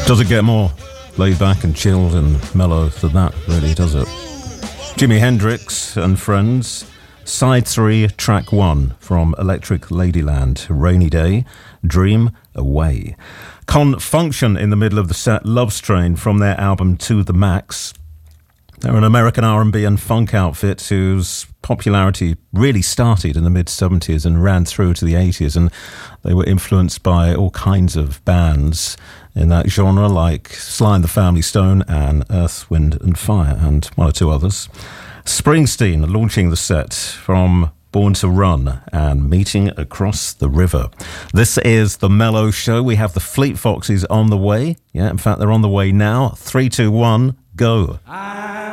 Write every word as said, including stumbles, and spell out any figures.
Does it get more laid back and chilled and mellow than that, really, does it? Jimi Hendrix and Friends, Side three, Track one from Electric Ladyland, Rainy Day, Dream Away. Confunction in the middle of the set, Love's Train from their album To The Max. They're an American R and B and funk outfit whose popularity really started in the mid-seventies and ran through to the eighties, and they were influenced by all kinds of bands in that genre like Sly and the Family Stone and Earth, Wind and Fire, and one or two others. Springsteen launching the set from Born to Run and Meeting Across the River. This is The Mellow Show. We have the Fleet Foxes on the way. Yeah, in fact, they're on the way now. Three, two, one, go. I